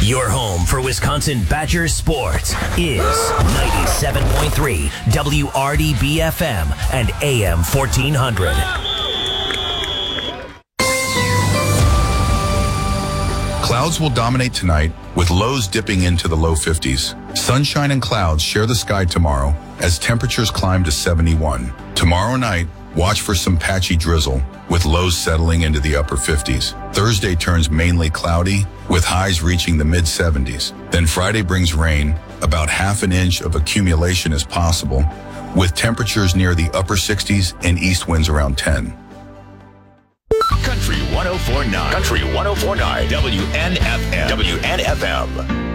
Your home for Wisconsin Badgers sports is 97.3 WRDB-FM and AM 1400. Clouds will dominate tonight, with lows dipping into the low 50s. Sunshine and clouds share the sky tomorrow as temperatures climb to 71. Tomorrow night, watch for some patchy drizzle, with lows settling into the upper 50s. Thursday turns mainly cloudy, with highs reaching the mid-70s. Then Friday brings rain. About half an inch of accumulation is possible, with temperatures near the upper 60s and east winds around 10. Country 104.9. Country 104.9. WNFM. WNFM.